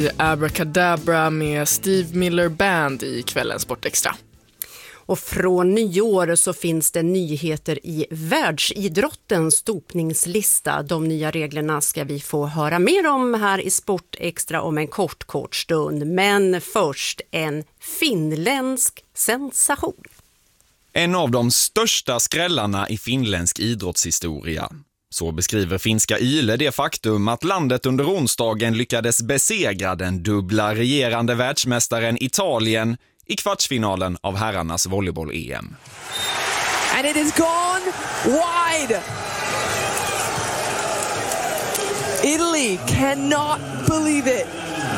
Abracadabra med Steve Miller Band i kvällens Sportextra. Och från nyår så finns det nyheter i världsidrottens dopningslista. De nya reglerna ska vi få höra mer om här i Sportextra om en kort stund. Men först en finländsk sensation. En av de största skrällarna i finländsk idrottshistoria. Så beskriver finska YLE det faktum att landet under onsdagen lyckades besegra den dubbla regerande världsmästaren Italien i kvartsfinalen av herrarnas volleyboll-EM. And it is gone wide. Italy cannot believe it.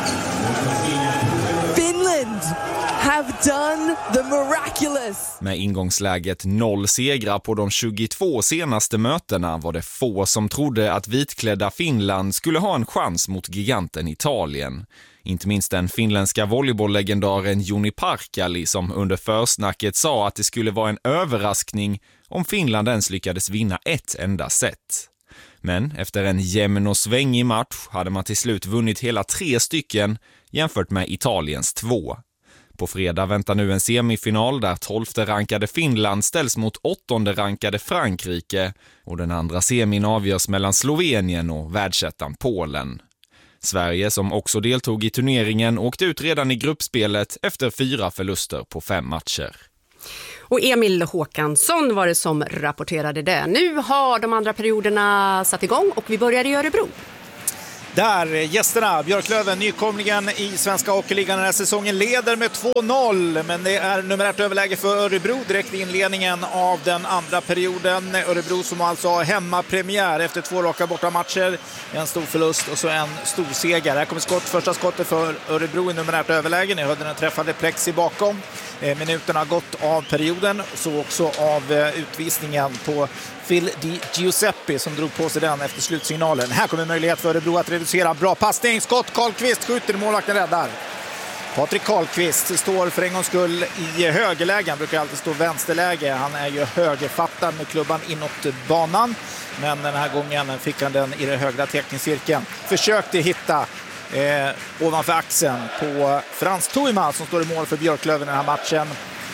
Finland have done the miraculous. Med ingångsläget 0 segrar på de 22 senaste mötena var det få som trodde att vitklädda Finland skulle ha en chans mot giganten Italien. Inte minst den finländska volleybolllegendaren Joni Parkali som under försnacket sa att det skulle vara en överraskning om Finland ens lyckades vinna ett enda set. Men efter en jämn och svängig match hade man till slut vunnit hela 3 stycken jämfört med Italiens 2. På fredag väntar nu en semifinal där 12:e rankade Finland ställs mot 8:e rankade Frankrike och den andra semin avgörs mellan Slovenien och världsettan Polen. Sverige, som också deltog i turneringen, åkte ut redan i gruppspelet efter 4 förluster på 5 matcher. Och Emil Håkansson var det som rapporterade det. Nu har de andra perioderna satt igång och vi börjar i Örebro. Där gästerna, Björklöven, nykomlingen i Svenska Hockeyligan den här säsongen, leder med 2-0. Men det är numerärt överläge för Örebro direkt i inledningen av den andra perioden. Örebro som alltså har hemmapremiär efter 2 raka bortamatcher. En stor förlust och så en stor seger. Här kommer första skottet för Örebro i numerärt överläge. Ni hörde den träffade Plexi bakom. Minuterna har gått av perioden, så också av utvisningen på Phil Di Giuseppe som drog på sig den efter slutsignalen. Här kommer möjlighet för Örebro att reducera. Bra passning, skott, Karlqvist skjuter, målvakten räddar. Patrik Karlqvist står för en gångs skull i högerläge. Han brukar alltid stå vänsterläge. Han är ju högerfattad med klubban inåt banan. Men den här gången fick han den i den högra teckningscirkeln. Försökte hitta ovanför axeln på Frans Toima som står i mål för Björklöven i den här matchen.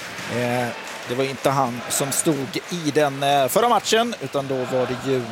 Det var inte han som stod i den förra matchen, utan då var det ju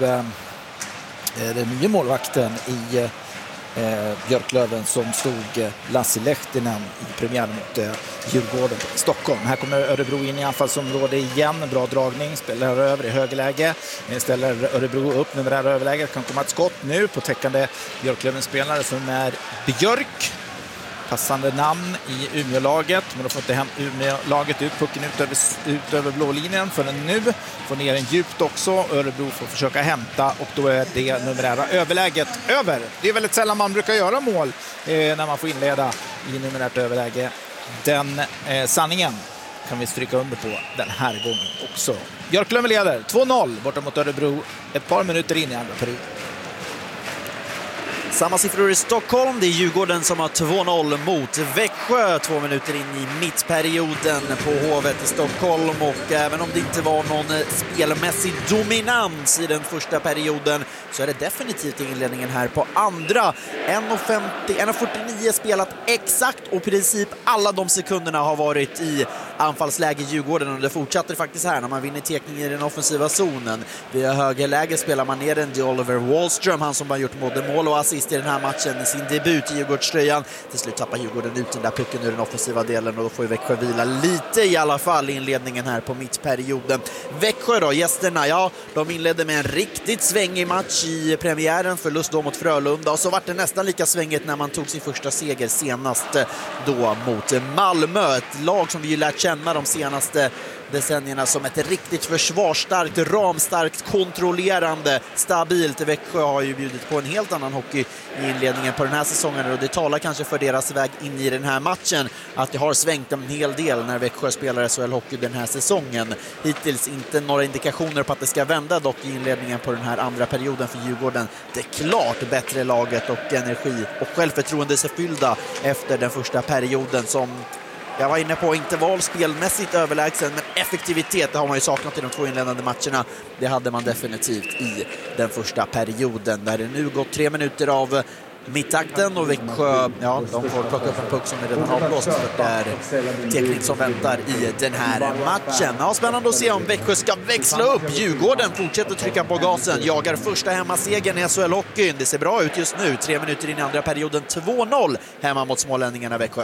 den nya målvakten i Björklöven som stod, Lassi Lehtinen, i premiären mot Djurgården i Stockholm. Här kommer Örebro in i anfallsområde igen. Bra dragning, spelar över i högerläge. Ställer Örebro upp nu med det här överläget. Kan komma ett skott nu på täckande Björklöven-spelare som är Björk. Passande namn i Umeå-laget, men då får inte hem Umeå-laget ut pucken ut över blålinjen förrän nu. Får ner den djupt också. Örebro får försöka hämta och då är det numerära överläget över. Det är väldigt sällan man brukar göra mål när man får inleda i numerärt överläge. Den sanningen kan vi stryka under på den här gången också. Björklöven leder 2-0 borta mot Örebro ett par minuter in i andra perioden. Samma siffror i Stockholm. Det är Djurgården som har 2-0 mot Växjö 2 minuter in i mittperioden på Hovet i Stockholm. Och även om det inte var någon spelmässig dominans i den första perioden så är det definitivt inledningen här på andra. 1:49 spelat exakt och i princip alla de sekunderna har varit i anfallsläge Djurgården och det fortsätter faktiskt här när man vinner tekning i den offensiva zonen. Via högerläge spelar man ner den till Oliver Wallström, han som har gjort både mål och assist i den här matchen i sin debut i Djurgårdströjan. Till slut tappar Djurgården ut den där pucken ur den offensiva delen och då får ju Växjö vila lite i alla fall i inledningen här på mittperioden. Växjö då, gästerna, ja, de inledde med en riktigt svängig match i premiären, förlust då mot Frölunda och så var det nästan lika svängigt när man tog sin första seger senast då mot Malmö, ett lag som vi ju lärt känna de senaste decennierna som ett riktigt försvarsstarkt, ramstarkt, kontrollerande, stabilt. Växjö har ju bjudit på en helt annan hockey i inledningen på den här säsongen och det talar kanske för deras väg in i den här matchen att det har svängt en hel del när Växjö spelar SHL-hockey den här säsongen. Hittills inte några indikationer på att det ska vända dock i inledningen på den här andra perioden för Djurgården. Det är klart bättre laget och energi och självförtroende så fyllda efter den första perioden som jag var inne på, inte var spelmässigt överlägsen, men effektivitet det har man ju saknat i de 2 inledande matcherna. Det hade man definitivt i den första perioden. Där det nu gått 3 minuter av mittakten och Växjö, ja, de får plocka upp en puck som är redan avblåst för det är teknik som väntar i den här matchen. Ja, spännande att se om Växjö ska växla upp. Djurgården fortsätter trycka på gasen, jagar första hemmasegern i SHL-hockeyn. Det ser bra ut just nu, 3 minuter in i andra perioden, 2-0 hemma mot smålänningarna Växjö.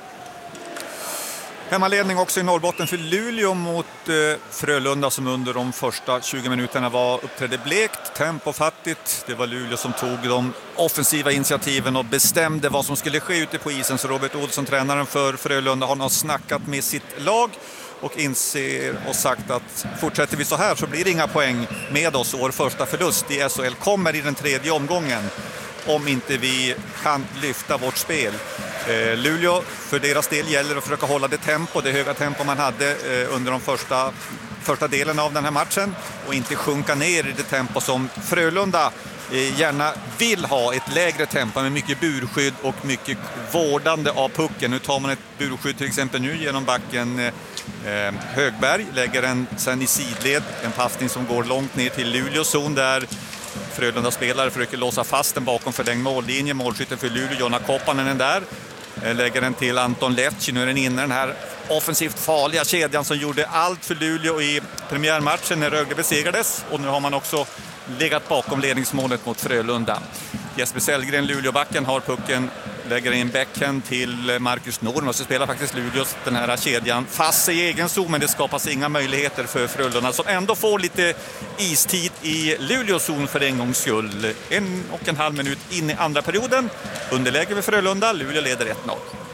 Hemmaledning också i Norrbotten för Luleå mot Frölunda som under de första 20 minuterna uppträdde blekt, tempofattigt. Det var Luleå som tog de offensiva initiativen och bestämde vad som skulle ske ute på isen. Så Robert Olsson, tränaren för Frölunda, har nog snackat med sitt lag och inser och sagt att fortsätter vi så här så blir det inga poäng med oss. Vår första förlust i SHL kommer i den 3:e omgången om inte vi kan lyfta vårt spel. Luleå, för deras del gäller att försöka hålla det höga tempo man hade under de första delen av den här matchen och inte sjunka ner i det tempo som Frölunda gärna vill ha, ett lägre tempo med mycket burskydd och mycket vårdande av pucken. Nu tar man ett burskydd till exempel nu genom backen Högberg, lägger den sen i sidled, en passning som går långt ner till Luleås zon där Frölunda spelare försöker låsa fast den bakom förlängd mållinje. Målskytten för Luleå, Jonna Koppanen, är där. Lägger den till Anton Levci. Nu är den inne, den här offensivt farliga kedjan som gjorde allt för Luleå i premiärmatchen när Rögle besegrades. Och nu har man också legat bakom ledningsmålet mot Frölunda. Jesper Sellgren, Luleåbacken, har pucken, lägger in backhand till Marcus Norm och så spelar faktiskt Luleås den här kedjan fast i egen zon, men det skapas inga möjligheter för Frölunda som ändå får lite istid i Luleås zon för en gångs skull. 1,5 minut in i andra perioden, underläge för Frölunda, Luleå leder 1-0.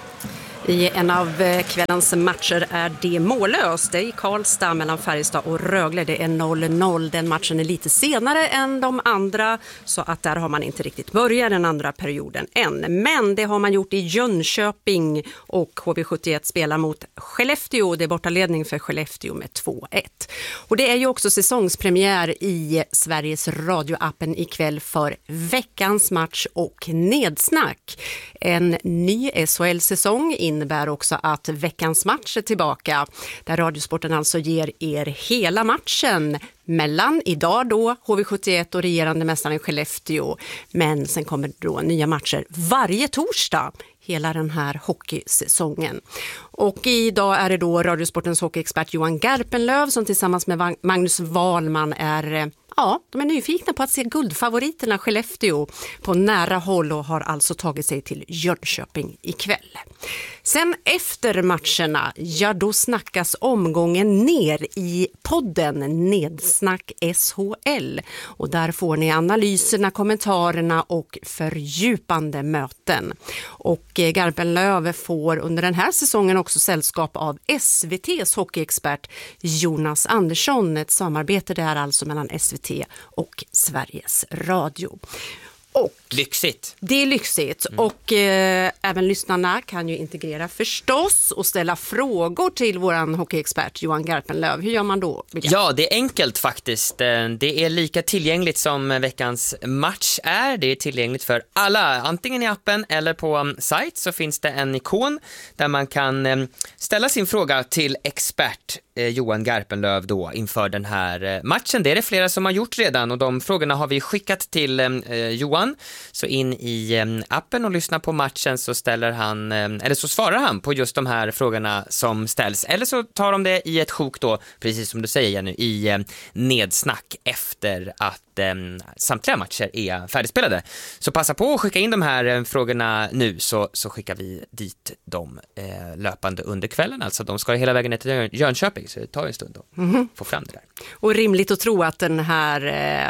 I en av kvällens matcher är det mållöst. Det är i Karlstad mellan Färjestad och Rögle. Det är 0-0. Den matchen är lite senare än de andra, så att där har man inte riktigt börjat den andra perioden än. Men det har man gjort i Jönköping och HV71 spelar mot Skellefteå. Det är bortaledning för Skellefteå med 2-1. Och det är ju också säsongspremiär i Sveriges Radio-appen ikväll för veckans match och nedsnack. En ny SHL-säsong innebär också att veckans match är tillbaka, där Radiosporten alltså ger er hela matchen mellan idag då HV71 och regerande mästaren Skellefteå, men sen kommer då nya matcher varje torsdag hela den här hockeysäsongen. Och idag är det då Radiosportens hockeyexpert Johan Garpenlöv som tillsammans med Magnus Wahlman de är nyfikna på att se guldfavoriterna Skellefteå på nära håll och har alltså tagit sig till Jönköping ikväll. Sen efter matcherna, då snackas omgången ner i podden Nedsnack SHL. Och där får ni analyserna, kommentarerna och fördjupande möten. Och Garpenlöv får under den här säsongen också sällskap av SVT:s hockeyexpert Jonas Andersson. Ett samarbete där alltså mellan SVT och Sveriges Radio. Och lyxigt. Det är lyxigt och även lyssnarna kan ju integrera förstås och ställa frågor till våran hockeyexpert Johan Garpenlöv. Hur gör man då? Ja, det är enkelt faktiskt. Det är lika tillgängligt som veckans match är. Det är tillgängligt för alla. Antingen i appen eller på sajt så finns det en ikon där man kan ställa sin fråga till expert Johan Garpenlöv då inför den här matchen. Det är det flera som har gjort redan och de frågorna har vi skickat till Johan. Så in i appen och lyssna på matchen så ställer han, eller så svarar han på just de här frågorna som ställs. Eller så tar de det i ett sjok då, precis som du säger Jenny, i nedsnack efter att samtliga matcher är färdigspelade. Så passa på att skicka in de här frågorna nu så skickar vi dit dem löpande under kvällen. Alltså de ska hela vägen ner till Jönköping så det tar en stund att få fram det där. Och rimligt att tro att den här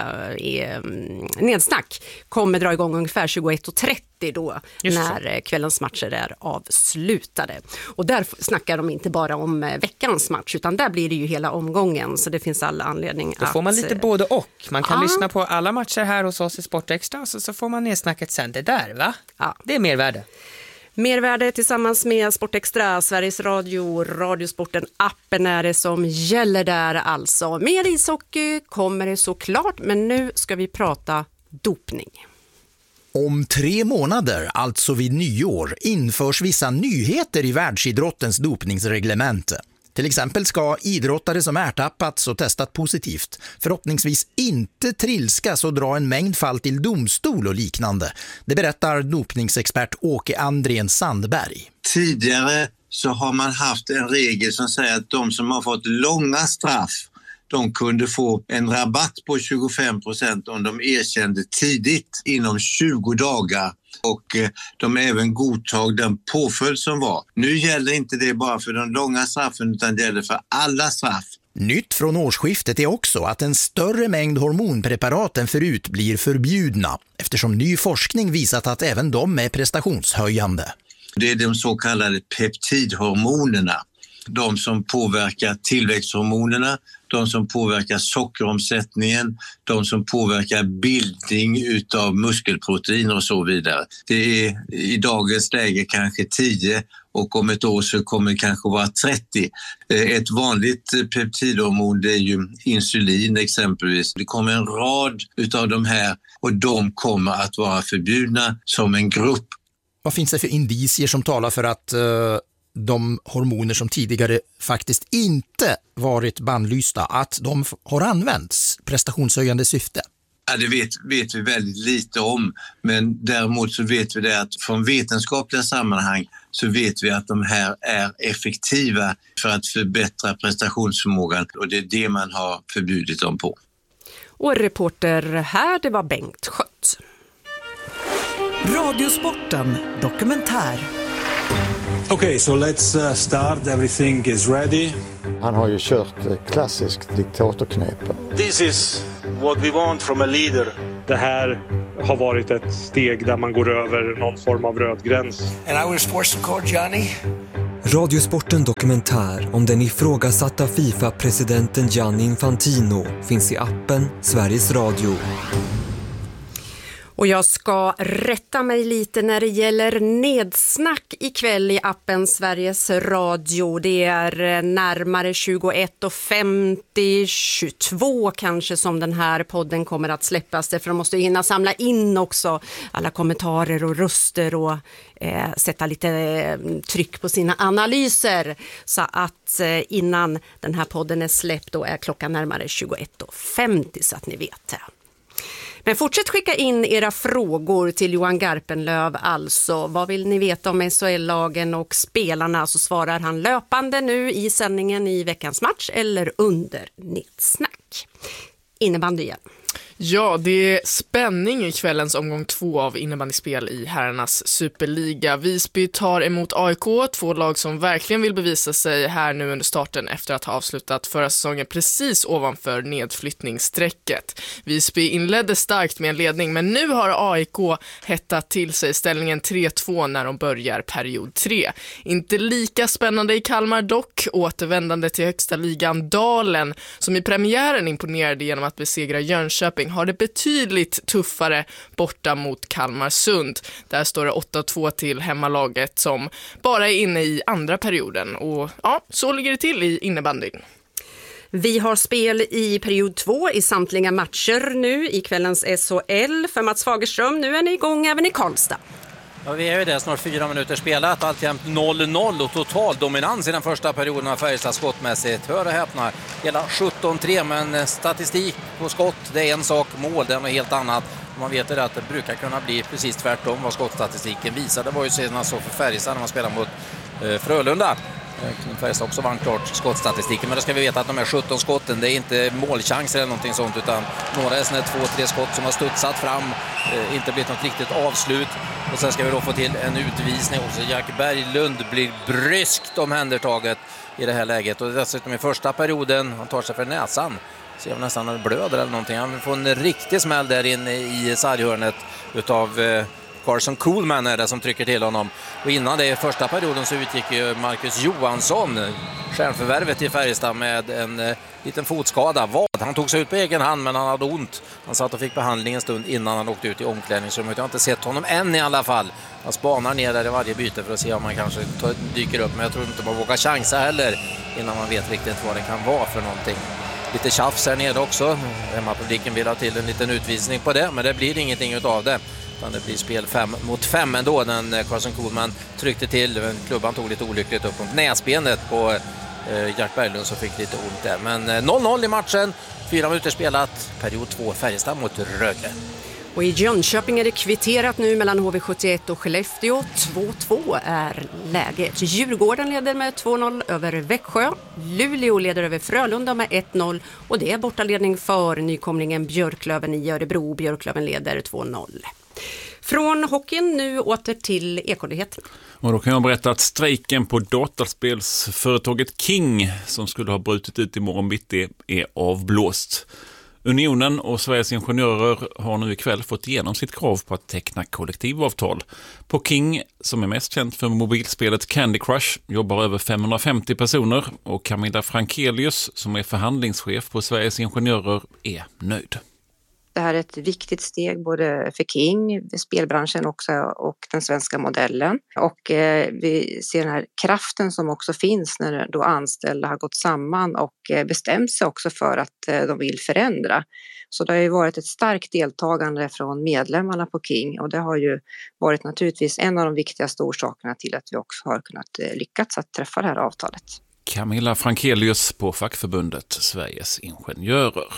nedsnack kommer dra igång ungefär 21:30 då när kvällens matcher är avslutade. Och där snackar de inte bara om veckans match utan där blir det ju hela omgången så det finns alla anledning att... Då får man lite både och. Man kan lyssna på alla matcher här hos oss i Sportextra och så får man nedsnacket sen. Det där va? Ja. Det är mervärde. Mervärde tillsammans med Sportextra, Sveriges Radio, Radiosporten, appen är det som gäller där alltså. Mer ishockey kommer det såklart, men nu ska vi prata dopning. Om 3 månader, alltså vid nyår, införs vissa nyheter i världsidrottens dopningsreglemente. Till exempel ska idrottare som ertappats och testat positivt förhoppningsvis inte trilskas och dra en mängd fall till domstol och liknande. Det berättar dopningsexpert Åke Andrén Sandberg. Tidigare så har man haft en regel som säger att de som har fått långa straff, de kunde få en rabatt på 25% om de erkände tidigt inom 20 dagar. Och de även godtog den påföljd som var. Nu gäller inte det bara för de långa straffen utan det gäller för alla straff. Nytt från årsskiftet är också att en större mängd hormonpreparat än förut blir förbjudna eftersom ny forskning visat att även de är prestationshöjande. Det är de så kallade peptidhormonerna. De som påverkar tillväxthormonerna, de som påverkar sockeromsättningen, de som påverkar bildning utav muskelproteiner och så vidare. Det är i dagens läge kanske 10 och om ett år så kommer det kanske vara 30. Ett vanligt peptidhormon det är ju insulin exempelvis. Det kommer en rad utav de här och de kommer att vara förbjudna som en grupp. Vad finns det för indicier som talar för att de hormoner som tidigare faktiskt inte varit bannlysta, att de har använts prestationshöjande syfte? Ja, det vet vi väldigt lite om, men däremot så vet vi det att från vetenskapliga sammanhang så vet vi att de här är effektiva för att förbättra prestationsförmågan och det är det man har förbjudit dem på. Och reporter här, det var Bengt Schött. Radiosporten dokumentär. Okay, so let's start. Everything is ready. Han har ju kört klassiskt diktatorknep. This is what we want from a leader. Det här har varit ett steg där man går över någon form av röd gräns. And I was forced to call Johnny. Radiosporten dokumentär om den ifrågasatta FIFA-presidenten Gianni Infantino finns i appen Sveriges Radio. Och jag ska rätta mig lite när det gäller nedsnack ikväll i appen Sveriges Radio. Det är närmare 21:50, 22 kanske som den här podden kommer att släppas. Därför de måste hinna samla in också alla kommentarer och röster och sätta lite tryck på sina analyser. Så att innan den här podden är släppt då är klockan närmare 21:50 så att ni vet det. Men fortsätt skicka in era frågor till Johan Garpenlöv alltså. Vad vill ni veta om SHL-lagen och spelarna så svarar han löpande nu i sändningen i veckans match eller under nedsnack. Innebandy igen. Ja, det är spänning i kvällens omgång 2 av innebandyspel i herrarnas superliga. Visby tar emot AIK, två lag som verkligen vill bevisa sig här nu under starten efter att ha avslutat förra säsongen precis ovanför nedflyttningsstrecket. Visby inledde starkt med en ledning, men nu har AIK hettat till sig ställningen 3-2 när de börjar period 3. Inte lika spännande i Kalmar dock, återvändande till högsta ligan Dalen som i premiären imponerade genom att besegra Jönköping har det betydligt tuffare borta mot Kalmarsund. Där står det 8-2 till hemmalaget som bara är inne i andra perioden. Och ja, så ligger det till i innebandyn. Vi har spel i period 2 i samtliga matcher nu i kvällens SHL. För Mats Fagerström, nu är ni igång även i Karlstad. Ja, vi är ju det, snart 4 minuter spelat, alltjämt 0-0 och total dominans i den första perioden av Färjestad skottmässigt. Hör och häpna, hela 17-3, men statistik på skott, det är en sak, mål, det är något helt annat. Man vet ju att det brukar kunna bli precis tvärtom vad skottstatistiken visar. Det var ju senast så för Färjestad när man spelar mot Frölunda. Färjestad också vann klart skottstatistiken, men då ska vi veta att de här 17 skotten, det är inte målchanser eller någonting sånt, utan några är såna 2-3 skott som har studsat fram, inte blivit något riktigt avslut. Och sen ska vi då få till en utvisning också. Jack Berglund blir bryskt omhändertaget i det här läget, och dessutom i första perioden, han tar sig för näsan, ser jag nästan att blöder eller någonting. Han får en riktig smäll där inne i sarghörnet utav Carson Coolman är det som trycker till honom. Och innan det i första perioden så utgick ju Marcus Johansson, stjärnförvärvet i Färjestad, med en liten fotskada. Han tog sig ut på egen hand, men han hade ont. Han satt och fick behandling en stund innan han åkte ut i omklädningsrummet. Jag har inte sett honom än i alla fall. Han spanar ner där i varje byte för att se om man kanske dyker upp. Men jag tror inte man vågar chansa heller innan man vet riktigt vad det kan vara för någonting. Lite tjafs här nere också. Hemmapubliken vill ha till en liten utvisning på det, men det blir ingenting utav det. Det blir spel 5-5 ändå. Den Carson Coolman tryckte till. Klubban tog lite olyckligt upp på näsbenet på Jack Berglund som fick lite ont där. Men 0-0 i matchen, 4 minuter spelat, period 2, Färjestad mot Rögle. Och i Jönköping är det kvitterat nu mellan HV71 och Skellefteå. 2-2 är läget. Djurgården leder med 2-0 över Växjö. Luleå leder över Frölunda med 1-0. Och det är bortaledning för nykomlingen Björklöven i Örebro. Björklöven leder 2-0. Från hockeyn nu åter till Ekonyheterna. Och då kan jag berätta att strejken på dataspelsföretaget King som skulle ha brutit ut imorgon bitti är avblåst. Unionen och Sveriges ingenjörer har nu ikväll fått igenom sitt krav på att teckna kollektivavtal. På King, som är mest känt för mobilspelet Candy Crush, jobbar över 550 personer och Camilla Frankelius, som är förhandlingschef på Sveriges ingenjörer, är nöjd. Det här är ett viktigt steg både för King, spelbranschen också och den svenska modellen. Och vi ser den här kraften som också finns när då anställda har gått samman och bestämt sig också för att de vill förändra. Så det har ju varit ett starkt deltagande från medlemmarna på King och det har ju varit naturligtvis en av de viktigaste orsakerna till att vi också har kunnat lyckats att träffa det här avtalet. Camilla Frankelius på fackförbundet Sveriges ingenjörer.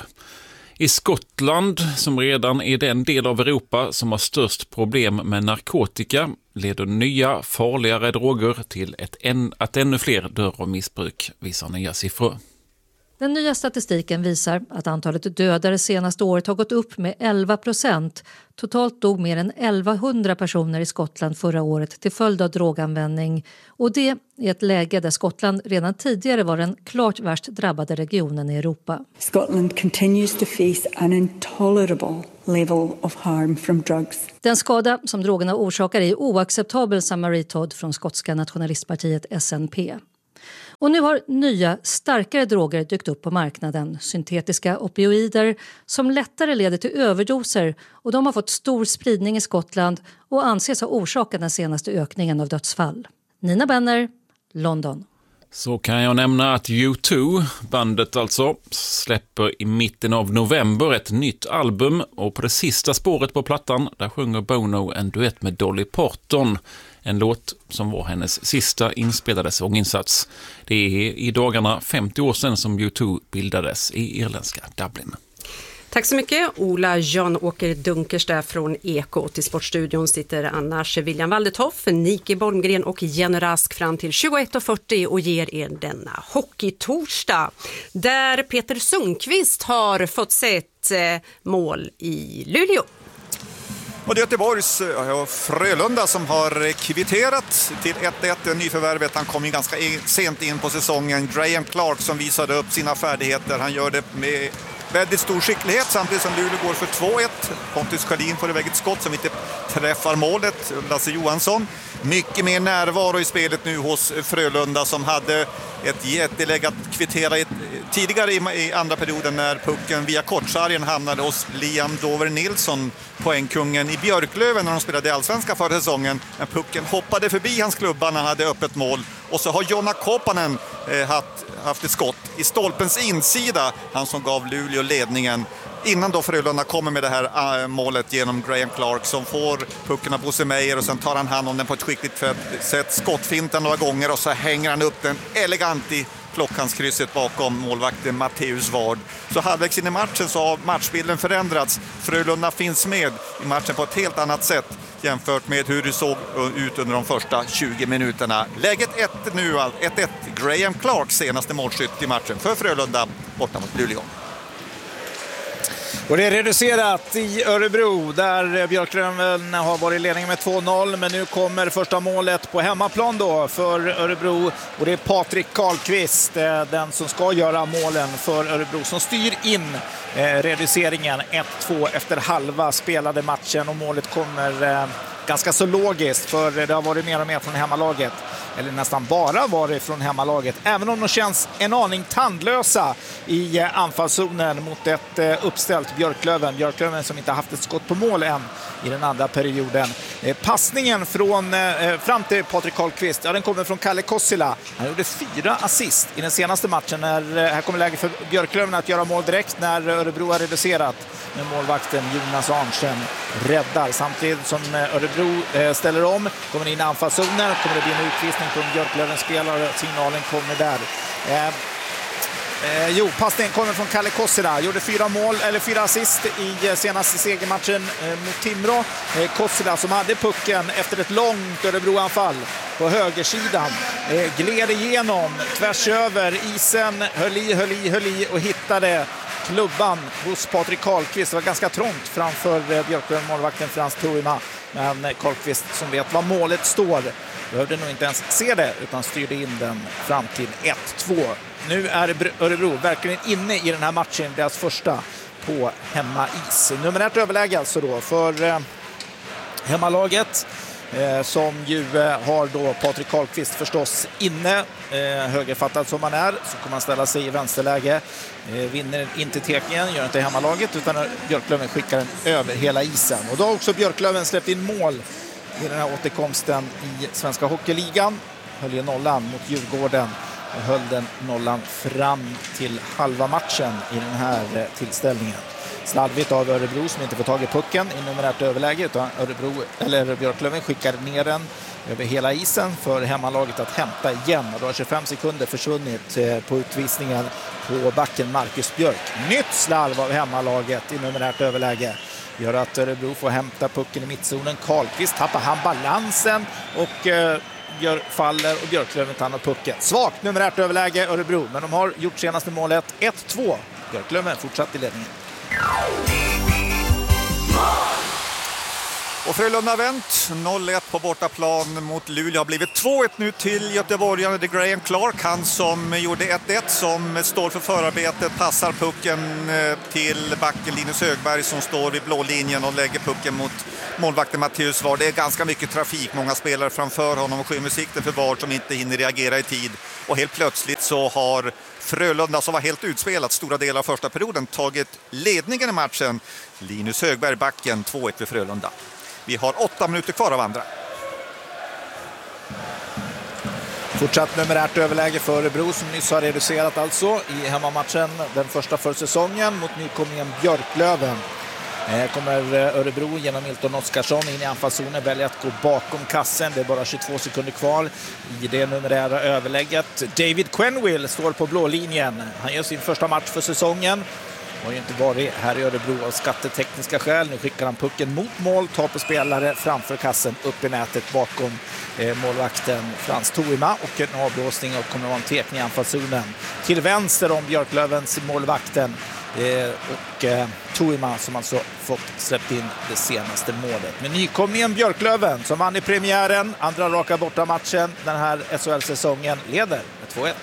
I Skottland, som redan är den del av Europa som har störst problem med narkotika, leder nya, farligare droger till att ännu fler dör av missbruk, visar nya siffror. Den nya statistiken visar att antalet dödade senaste året har gått upp med 11%. Totalt dog mer än 1100 personer i Skottland förra året till följd av droganvändning. Och det är ett läge där Skottland redan tidigare var den klart värst drabbade regionen i Europa. Scotland continues to face an intolerable level of harm from drugs. Den skada som drogerna orsakar är oacceptabel, sa Marie Todd från skotska nationalistpartiet SNP. Och nu har nya, starkare droger dykt upp på marknaden. Syntetiska opioider som lättare leder till överdoser och de har fått stor spridning i Skottland och anses ha orsakat den senaste ökningen av dödsfall. Nina Benner, London. Så kan jag nämna att U2, bandet alltså, släpper i mitten av november ett nytt album och på det sista spåret på plattan där sjunger Bono en duett med Dolly Parton. En låt som var hennes sista inspelade sånginsats. Det är i dagarna 50 år sedan som U2 bildades i irländska Dublin. Tack så mycket. Ola Jan-Åker Dunkers där från Eko. Till Sportstudion sitter annars William Waldetoff, Nike Bolmgren och Jenny Rask fram till 21.40 och ger er denna hockeytorsdag. Där Peter Sundqvist har fått sett mål i Luleå. Och det är Göteborgs Frölunda som har kvitterat till 1-1 nyförvärvet. Han kom ju ganska sent in på säsongen. Graham Clark som visade upp sina färdigheter. Han gör det med väldigt stor skicklighet samtidigt som Luleå går för 2-1. Pontus Sjödin får iväg ett skott som inte träffar målet. Lasse Johansson. Mycket mer närvaro i spelet nu hos Frölunda som hade ett jätteläge att kvittera tidigare i andra perioden när pucken via kortsargen hamnade hos Liam Dover Nilsson, poängkungen i Björklöven när de spelade i Allsvenska förra säsongen. Men pucken hoppade förbi hans klubba när han hade öppet mål. Och så har Jonna Koppanen haft ett skott i stolpens insida, han som gav Luleå ledningen. Innan då Frölunda kommer med det här målet genom Graham Clark som får pucken av Bosse Meijer och sen tar han hand om den på ett skickligt sätt, skottfinten några gånger och så hänger han upp den elegant i klockhandskrysset bakom målvakten Matteus Ward. Så halvvägs in i matchen så har matchbilden förändrats. Frölunda finns med i matchen på ett helt annat sätt jämfört med hur det såg ut under de första 20 minuterna. Läget 1 nu, 1-1. Graham Clark senaste målskytt i matchen för Frölunda borta mot Luleå. Och det är reducerat i Örebro där Björklöven har varit i ledning med 2-0, men nu kommer första målet på hemmaplan då för Örebro och det är Patrik Karlqvist, den som ska göra målen för Örebro, som styr in reduceringen 1-2 efter halva spelade matchen och målet kommer ganska så logiskt för det har varit mer och mer från hemmalaget. Eller nästan bara varit från hemmalaget. Även om de känns en aning tandlösa i anfallszonen mot ett uppställt Björklöven. Björklöven som inte haft ett skott på mål än i den andra perioden. Passningen fram till Patrik Karlqvist, den kommer från Kalle Kossila. Han gjorde 4 assist i den senaste matchen. Här kommer läge för Björklöven att göra mål direkt när Örebro har reducerat. Men målvakten Jonas Arnsen räddar. Samtidigt som Örebro ställer om, kommer in i anfallszonen, kommer det bli en utvisning inte om Björklöven spelar, signalen kommer där. Passningen kommer från Kalle Kossila. Gjorde 4 assist i senaste segermatchen mot Timrå. Kossila som hade pucken efter ett långt Örebroanfall på högersidan. Gled igenom, tvärs över isen, höll i och hittade klubban hos Patrik Karlqvist. Det var ganska trångt framför Björklöven-målvakten Frans Tuima. Men Karlqvist som vet vad målet står behövde nog inte ens se det utan styrde in den fram till 1-2. Nu är Örebro verkligen inne i den här matchen, deras första på hemmais. Numerärt överläge alltså då för hemmalaget som ju har då Patrik Karlqvist förstås inne. Högerfattad som han är så kommer han ställa sig i vänsterläge. Vinner inte tekningen, gör inte hemmalaget utan Björklöven skickar den över hela isen. Och då har också Björklöven släppt in mål i den här återkomsten i Svenska Hockeyligan. Höll ju nollan mot Djurgården och höll den nollan fram till halva matchen i den här tillställningen. Slarvigt av Örebro som inte får tag i pucken i numerärt överläge utan Björklöven skickar ner den över hela isen för hemmalaget att hämta igen. Och då har 25 sekunder försvunnit på utvisningen på backen Marcus Björk. Nytt slarv av hemmalaget i numerärt överläge gör att Örebro får hämta pucken i mittzonen. Karlqvist tappar han balansen och faller och Björklöven tar pucken. Svagt numerärt överläge Örebro, men de har gjort senaste målet 1-2. Björklöven fortsatt i ledningen. Och Frölunda vänt 0-1 på bortaplan mot Luleå har blivit 2-1 nu till göteborgaren. Det är Graham Clark, han som gjorde 1-1 som står för förarbetet, passar pucken till backen Linus Högberg som står vid blå linjen och lägger pucken mot målvakten Matteus Ward. Det är ganska mycket trafik, många spelare framför honom och skymmer sikten för Ward som inte hinner reagera i tid. Och helt plötsligt så har Frölunda, som var helt utspelat stora delar av första perioden, tagit ledningen i matchen. Linus Högberg backen 2-1 för Frölunda. Vi har 8 minuter kvar av andra. Fortsatt numerärt överläge för Örebro som nyss har reducerat alltså i hemmamatchen. Den första för säsongen mot nykomlingen Björklöven. Kommer Örebro genom Milton Oskarsson in i anfallszonen, väljer att gå bakom kassen. Det är bara 22 sekunder kvar i det numerära överlägget. David Quenneville står på blå linjen. Han gör sin första match för säsongen. Har ju inte varit här i Örebro av skattetekniska skäl. Nu skickar han pucken mot mål, tar på spelare framför kassen, upp i nätet bakom målvakten Frans Tuima och en avblåsning och kommer att vara en tekning i anfallszonen. Till vänster om Björklövens målvakten och Tuima som alltså fått släppt in det senaste målet. Men nykomlingen Björklöven som vann i premiären, andra raka borta matchen den här SHL-säsongen, leder med 2-1.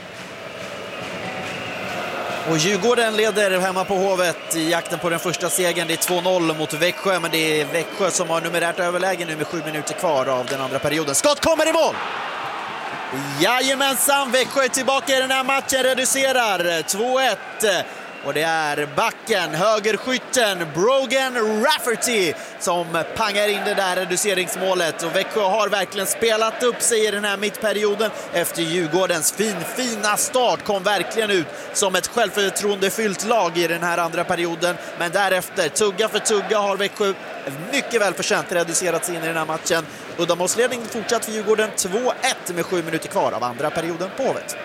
Och Djurgården leder hemma på Hovet i jakten på den första segern. Det är 2-0 mot Växjö, men det är Växjö som har numerärt överläge nu med 7 minuter kvar av den andra perioden. Skott kommer i mål! Jajamensan, Växjö är tillbaka i den här matchen, reducerar 2-1. Och det är backen, högerskytten Brogan Rafferty som pangar in det där reduceringsmålet. Och Växjö har verkligen spelat upp sig i den här mittperioden efter Djurgårdens fina start. Kom verkligen ut som ett självförtroendefyllt lag i den här andra perioden. Men därefter, tugga för tugga, har Växjö mycket väl förtjänt reducerats in i den här matchen. Uddamålsledning fortsatt för Djurgården 2-1 med 7 minuter kvar av andra perioden på Hovet.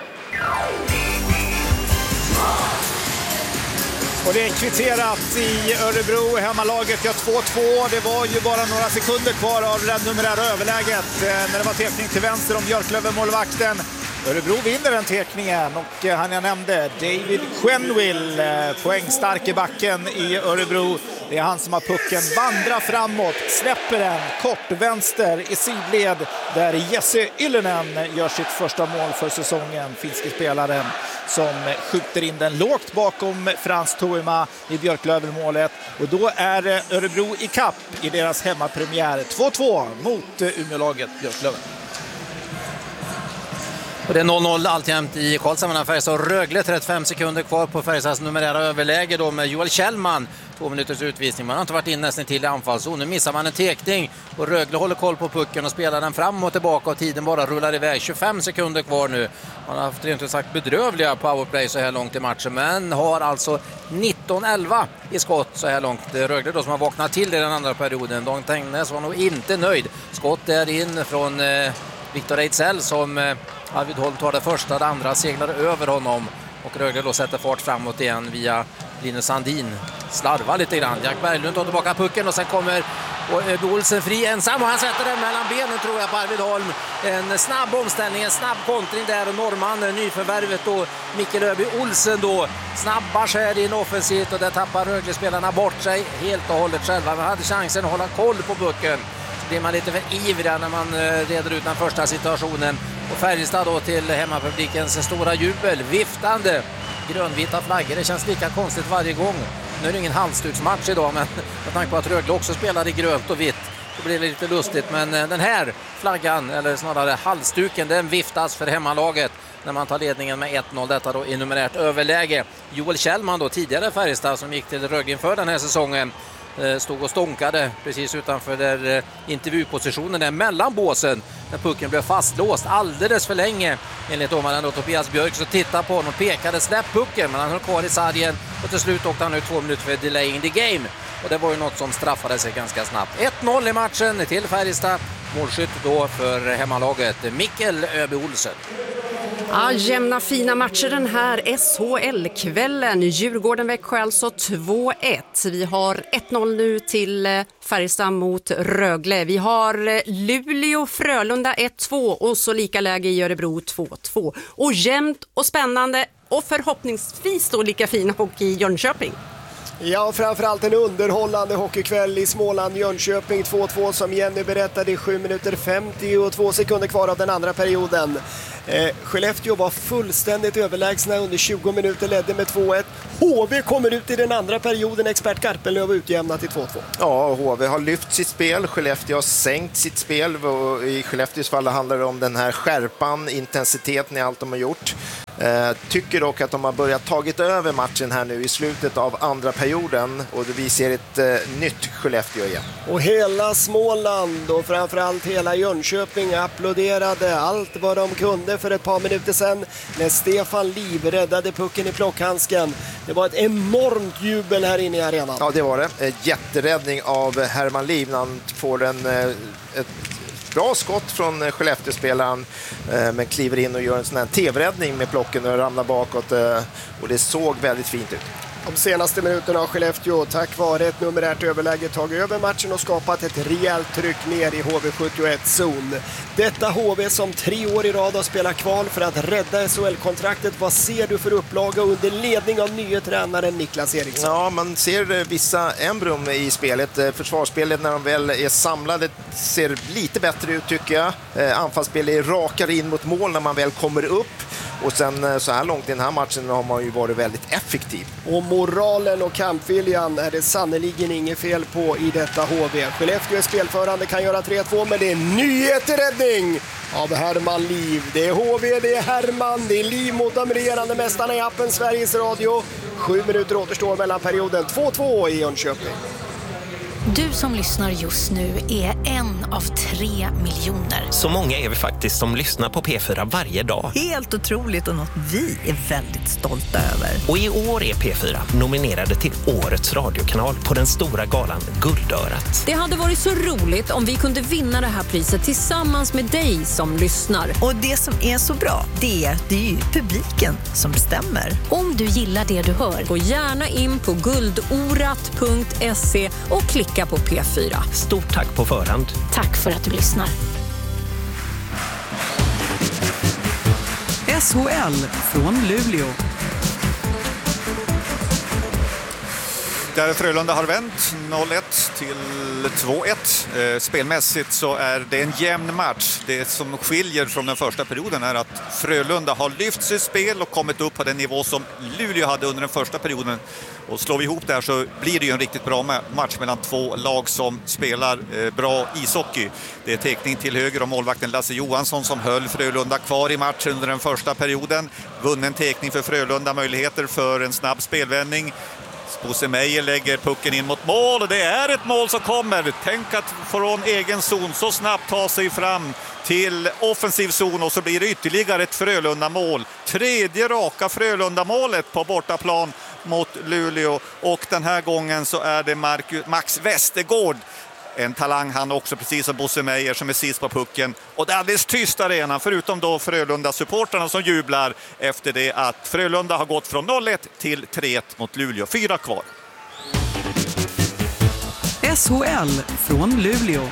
Och det är kvitterat i Örebro. Hemmalaget gör 2-2. Det var ju bara några sekunder kvar av det numerära överläget när det var tekning till vänster om Björklöven-målvakten. Örebro vinner den tekningen och han jag nämnde, David Quenneville, poängstark i backen i Örebro. Det är han som har pucken, vandrar framåt, släpper den kort vänster i sidled där Jesse Ylönen gör sitt första mål för säsongen. Finske spelaren som skjuter in den lågt bakom Frans Tuima i Björklöven-målet. Och då är Örebro i kapp i deras hemmapremiär 2-2 mot Umeålaget Björklöven. Och det är 0-0 alltjämt i Karlshamn. Färjestad Rögle, 35 sekunder kvar på Färjestads numerära överläge då med Joel Kjellman. 2 minuters utvisning. Man har inte varit in nästan till i anfallszon. Nu missar man en tekning och Rögle håller koll på pucken och spelar den fram och tillbaka och tiden bara rullar iväg. 25 sekunder kvar nu. Man har haft rent ut sagt bedrövliga powerplay så här långt i matchen, men har alltså 19-11 i skott så här långt. Rögle då som har vaknat till i den andra perioden. Dan Tengnes var nog inte nöjd. Skott är in från Viktor Ejdsell som Arvid Holm tar det första, det andra seglar över honom. Och Rögle då sätter fart framåt igen via Linus Sandin. Slarvar lite grann. Jack Berglund tar tillbaka pucken och sen kommer Olsen fri ensam och han sätter den mellan benen tror jag på Arvid Holm. En snabb omställning, en snabb kontring där och norrman, nyförvärvet då Mikkel Öby Olsen då snabba skär in offensivt och där tappar Rögle-spelarna bort sig helt och hållet själva. Man hade chansen att hålla koll på pucken. Så blir man lite för ivrig när man reder ut den första situationen. Och Färjestad då till hemmapublikens stora jubel, viftande grönvita flaggor. Det känns lika konstigt varje gång. Nu är det ingen halsduksmatch idag, men med tanke på att Rögle också spelar i grönt och vitt så blir det lite lustigt. Men den här flaggan, eller snarare halsduken, den viftas för hemmalaget när man tar ledningen med 1-0. Detta då i numerärt överläge. Joel Kjellman då, tidigare Färjestad som gick till Rögle inför den här säsongen, stod och stånkade precis utanför där intervjupositionen där mellan båsen när pucken blev fastlåst alldeles för länge enligt domaren då Tobias Björk. Så tittade på honom och pekade släpp pucken, men han höll kvar i sargen och till slut åkte han ut 2 minuter för delaying the game och det var ju något som straffade sig ganska snabbt. 1-0 i matchen till Färjestad, målskytt då för hemmalaget Mikkel Öby Olsen. Ja, jämna fina matcher den här SHL-kvällen. Djurgården-Växjö alltså 2-1. Vi har 1-0 nu till Färjestad mot Rögle. Vi har Luleå-Frölunda 1-2 och så lika läge i Örebro 2-2. Och jämnt och spännande och förhoppningsvis då lika fin hockey i Jönköping. Ja, framförallt en underhållande hockeykväll i Småland, Jönköping 2-2 som Jenny berättade i 7 minuter 52 sekunder kvar av den andra perioden. Skellefteå var fullständigt överlägsna under 20 minuter, ledde med 2-1. HV kommer ut i den andra perioden, expert Garpenlöv utjämnat till 2-2. Ja, HV har lyft sitt spel, Skellefteå har sänkt sitt spel. I Skellefteås fall handlar det om den här skärpan, intensiteten i allt de har gjort. Tycker dock att de har börjat tagit över matchen här nu i slutet av andra perioden och vi ser ett nytt Skellefteå igen. Och hela Småland och framförallt hela Jönköping applåderade allt vad de kunde för ett par minuter sedan när Stefan Liv räddade pucken i plockhandsken. Det var ett enormt jubel här inne i arenan. Ja, det var det. Jätteräddning av Herman Liv när han får ett bra skott från Skellefteå-spelaren men kliver in och gör en sån här tv-räddning med plocken och ramlar bakåt och det såg väldigt fint ut. De senaste minuterna har Skellefteå tack vare ett numerärt överläge tagit över matchen och skapat ett rejält tryck ner i HV71-zon. Detta HV som 3 år i rad har spelat kval för att rädda SHL-kontraktet. Vad ser du för upplaga under ledning av nya tränaren Niklas Eriksson? Ja, man ser vissa embrum i spelet. Försvarsspelet när de väl är samlade ser lite bättre ut tycker jag. Anfallsspelet är rakare in mot mål när man väl kommer upp. Och sen så här långt i den här matchen har man ju varit väldigt effektiv. Och moralen och kampviljan är det sannoliken inget fel på i detta HV. Skellefteå är spelförande, kan göra 3-2, men det är nyhetsräddning av Herman Liv. Det är HV, det är Herman, det är Liv mot de regerande mästarna i appen Sveriges Radio. 7 minuter återstår mellan perioden. 2-2 i Jönköping. Du som lyssnar just nu är en av 3 miljoner. Så många är vi faktiskt som lyssnar på P4 varje dag. Helt otroligt och något vi är väldigt stolta över. Och i år är P4 nominerade till Årets radiokanal på den stora galan Guldörat. Det hade varit så roligt om vi kunde vinna det här priset tillsammans med dig som lyssnar. Och det som är så bra, det är ju publiken som bestämmer. Om du gillar det du hör, gå gärna in på guldorat.se och klicka på P4. Stort tack på förhand. Tack för att du lyssnar. SHL från Luleå. Där Frölunda har vänt 0-1 till 2-1. Spelmässigt så är det en jämn match. Det som skiljer från den första perioden är att Frölunda har lyft sitt spel och kommit upp på den nivå som Luleå hade under den första perioden. Och slår vi ihop det här så blir det ju en riktigt bra match mellan två lag som spelar bra ishockey. Det är teckning till höger om målvakten Lasse Johansson som höll Frölunda kvar i matchen under den första perioden. Vunnen teckning för Frölunda, möjligheter för en snabb spelvändning. Bosse Meijer lägger pucken in mot mål och det är ett mål som kommer. Tänk att från egen zon så snabbt ta sig fram till offensiv zon och så blir det ytterligare ett Frölunda-mål. 3:e raka Frölunda-målet på bortaplan mot Luleå och den här gången så är det Max Westergård. En talang han också, precis som Bosse Meijer som är sist på pucken. Och det är alldeles tyst arenan, förutom då Frölunda-supporterna som jublar efter det att Frölunda har gått från 0-1 till 3-1 mot Luleå. 4 kvar. SHL från Luleå.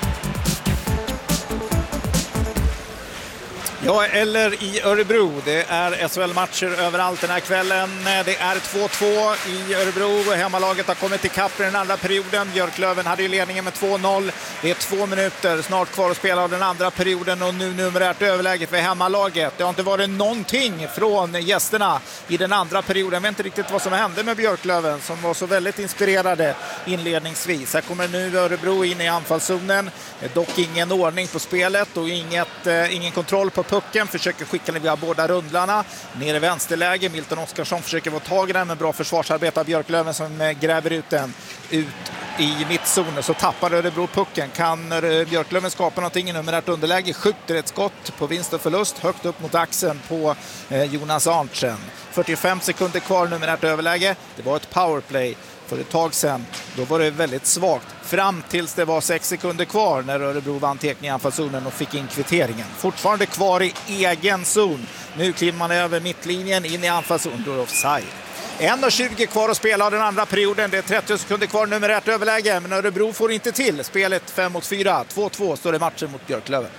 Ja, eller i Örebro. Det är SHL-matcher överallt den här kvällen. Det är 2-2 i Örebro. Hemmalaget har kommit i kapp i den andra perioden. Björklöven hade ju ledningen med 2-0. Det är 2 minuter snart kvar att spela av den andra perioden och nu numerärt överläge för hemmalaget. Det har inte varit någonting från gästerna i den andra perioden. Jag vet inte riktigt vad som hände med Björklöven som var så väldigt inspirerade inledningsvis. Här kommer nu Örebro in i anfallszonen. Dock ingen ordning på spelet och ingen kontroll på pucken, försöker skicka den via båda rundlarna. Ner i vänsterläge, Milton Oskarsson försöker få tag i den, med bra försvarsarbete av Björklöven som gräver ut den ut i mittzonen. Så tappar Örebro pucken. Kan Björklöven skapa någonting i numerärt underläge? Skjuter ett skott på vinst och förlust högt upp mot axeln på Jonas Arntzen. 45 sekunder kvar numerärt överläge. Det var ett powerplay för ett tag sedan. Då var det väldigt svagt. Fram tills det var 6 sekunder kvar när Örebro vann tekning i anfallszonen och fick in kvitteringen. Fortfarande kvar i egen zon. Nu kliver man över mittlinjen in i anfallszon. Då är offside. 1:20 kvar att spela av den andra perioden. Det är 30 sekunder kvar numerärt överläge. Men Örebro får inte till. Spelet 5-4. 2-2 står det matchen mot Björklöven.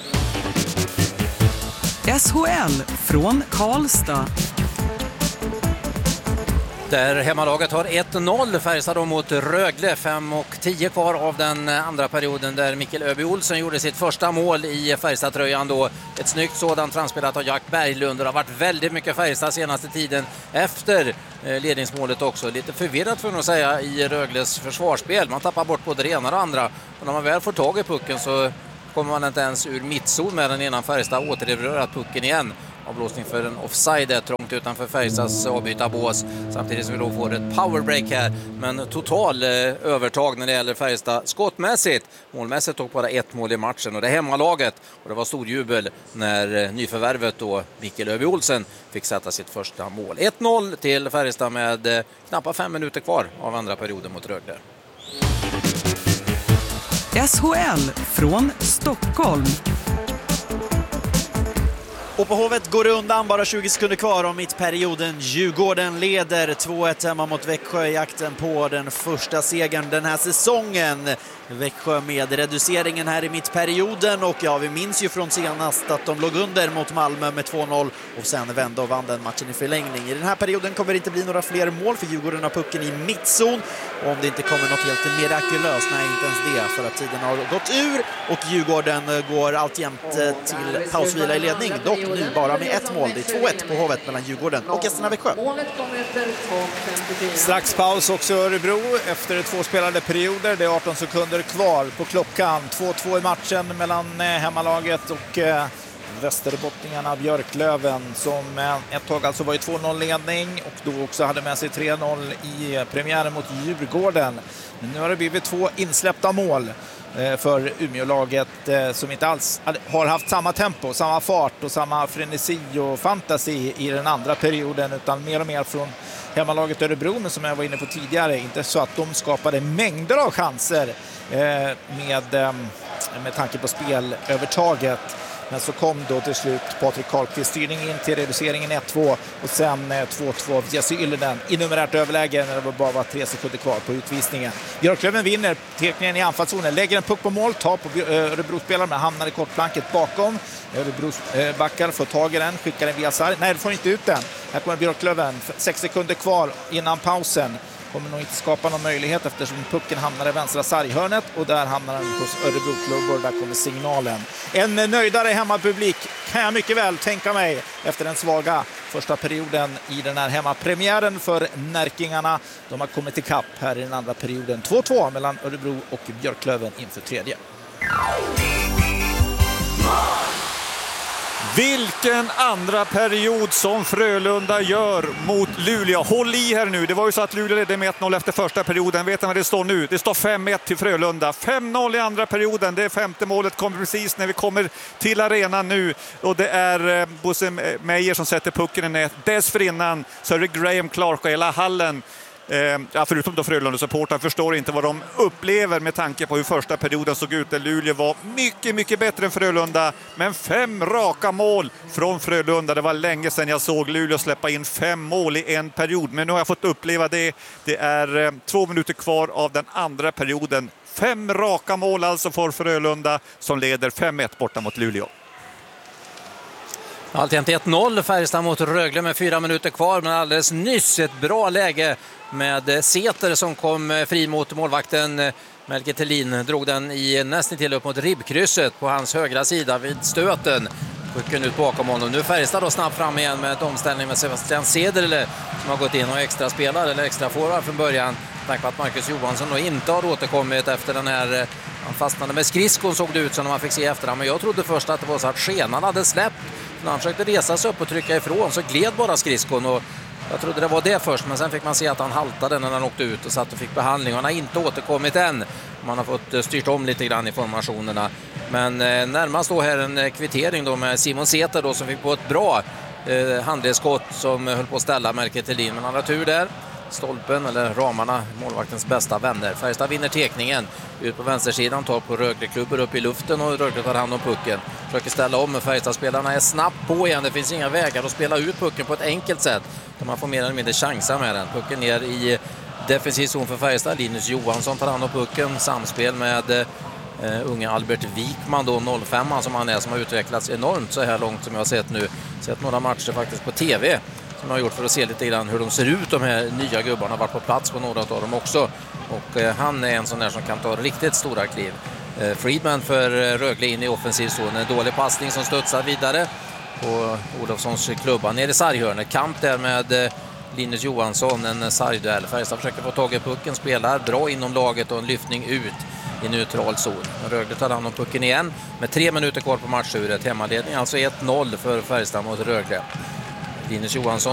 SHL från Karlstad. Där hemmalaget har 1-0, Färjestad då mot Rögle. 5:10 kvar av den andra perioden där Mikkel Öby Olsen gjorde sitt första mål i Färjestad-tröjan då. Ett snyggt sådant framspelat av Jack Berglund. Det har varit väldigt mycket Färjestad senaste tiden efter ledningsmålet också. Lite förvirrat för att säga i Rögles försvarsspel. Man tappar bort både det ena och det andra. Och när man väl får tag i pucken så kommer man inte ens ur mittzon med den innan Färjestad återerövrar pucken igen. Avblåsning för en offside trångt utanför Färjestads avbytarbås. Samtidigt som vi då får ett powerbreak här. Men total övertag när det gäller Färjestad skottmässigt. Målmässigt tog bara 1 mål i matchen och det är hemmalaget. Och det var stor jubel när nyförvärvet då Mikkel Öby Olsen fick sätta sitt första mål. 1-0 till Färjestad med knappt 5 minuter kvar av andra perioden mot Rögle. SHL från Stockholm. Och på Hovet går det undan, bara 20 sekunder kvar om mittperioden. Djurgården leder 2-1 hemma mot Växjö i jakten på den första segern den här säsongen. Växjö med reduceringen här i mittperioden och ja, vi minns ju från senast att de låg under mot Malmö med 2-0 och sen vände och vann den matchen i förlängning. I den här perioden kommer det inte bli några fler mål för Djurgården har pucken i mittzon och om det inte kommer något helt mirakulöst, nej inte ens det, för att tiden har gått ur och Djurgården går alltjämt till pausvila i ledning, dock nu bara med 1 mål. Det är 2-1 på Hovet mellan Djurgården och gästerna Växjö. Strax paus också Örebro efter 2 spelade perioder. Det är 18 sekunder kvar på klockan. 2-2 i matchen mellan hemmalaget och västerbottningarna Björklöven som ett tag alltså var i 2-0-ledning och då också hade med sig 3-0 i premiären mot Djurgården. Men nu har det blivit 2 insläppta mål för Umeå-laget som inte alls har haft samma tempo, samma fart och samma frenesi och fantasi i den andra perioden utan mer och mer från hemmalaget Örebro, men som jag var inne på tidigare, inte så att de skapade mängder av chanser med tanke på spelövertaget. Men så kom då till slut Patrik Karlqvist styrning in till reduceringen 1-2 och sen 2-2 av Jesse Yllinen i numerärt överläge när det bara var 3 sekunder kvar på utvisningen. Björklöven vinner tekningen i anfallszonen, lägger en puck på mål, tar på Örebro-spelaren men hamnar i kortplanket bakom. Örebros backar får tag i den, skickar den via sarg. Nej, det får inte ut den. Här kommer Björklöven, 6 sekunder kvar innan pausen. Kommer nog inte skapa någon möjlighet eftersom pucken hamnar i vänstra sarghörnet och där hamnar den hos Örebro-klubbor. Där kommer signalen. En nöjdare hemmapublik kan jag mycket väl tänka mig efter den svaga första perioden i den här hemmapremiären för Närkingarna. De har kommit till kapp här i den andra perioden. 2-2 mellan Örebro och Björklöven inför tredje. Vilken andra period som Frölunda gör mot Luleå. Håll i här nu. Det var ju så att Luleå ledde med 1-0 efter första perioden. Vet ni vad det står nu? Det står 5-1 till Frölunda. 5-0 i andra perioden. Det 5:e målet kommer precis när vi kommer till arenan nu. Och det är Bosse Meijer som sätter pucken i nät. Dessförinnan så är det Graham Clark och hela hallen förutom då Frölunda-supportrar, förstår inte vad de upplever med tanke på hur första perioden såg ut, där Luleå var mycket, mycket bättre än Frölunda. Men 5 raka mål från Frölunda. Det var länge sedan jag såg Luleå släppa in 5 mål i en period. Men nu har jag fått uppleva det. Det är 2 minuter kvar av den andra perioden. 5 raka mål alltså för Frölunda, som leder 5-1 borta mot Luleå. Alltjämt 1-0 Färjestad mot Rögle med 4 minuter kvar, men alldeles nyss ett bra läge med Säter som kom fri mot målvakten. Melker Thelin drog den i nästan till upp mot ribbkrysset på hans högra sida vid stöten. Pucken ut bakom honom. Nu Färjestad då snabbt fram igen med ett omställning med Sebastian Cederle som har gått in och extra spelar eller extra forward från början. Tack på att Marcus Johansson då inte har återkommit efter den här. Han fastnade med skridskon, såg det ut som man fick se efter. Men jag trodde först att det var så att skenan hade släppt. När han försökte resa sig upp och trycka ifrån så gled bara skridskon, och jag trodde det var det först, men sen fick man se att han haltade när han åkte ut och satt och fick behandling. Han har inte återkommit än. Man har fått styrt om lite grann i formationerna. Men närmast då här en kvittering då med Simon Säter då, som fick på ett bra handledsskott som höll på att ställa Melker Thelin. Men han har tur där. Stolpen eller ramarna, målvaktens bästa vänner. Färjestad vinner tekningen ut på vänstersidan, tar på Rögle-klubbar upp i luften och Rögle tar hand om pucken. Försöker ställa om, men Färjestad-spelarna är snabbt på igen. Det finns inga vägar att spela ut pucken på ett enkelt sätt. Man får mer eller mindre chansa med den. Pucken ner i defensiv zon för Färjestad. Linus Johansson tar hand om pucken. Samspel med unga Albert Wikman då, 05 som han är, som har utvecklats enormt så här långt som jag har sett nu. Sett några matcher faktiskt på TV som jag har gjort för att se lite grann hur de ser ut, de här nya gubbarna. Har varit på plats på några av dem också. Och han är en sån där som kan ta riktigt stora kliv. Friedman för Rögle in i offensiv zon. En dålig passning som studsar vidare på Olofssons klubba ner i sarghörnet. Kamp där med Linus Johansson, en sargduell. Färjestad försöker få tag i pucken, spelar bra inom laget och en lyftning ut i neutral zon. Rögle tar hand om pucken igen med 3 minuter kvar på matchuret. Hemmaledning alltså 1-0 för Färjestad mot Rögle. Linus Johansson